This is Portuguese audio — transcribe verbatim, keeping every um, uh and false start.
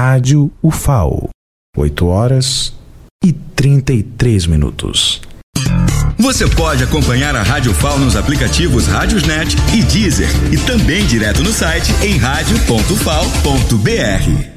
Rádio U F A O, oito horas e trinta e três minutos. Você pode acompanhar a Rádio U F A O nos aplicativos Rádiosnet e Deezer e também direto no site em rádio ponto ufal ponto br.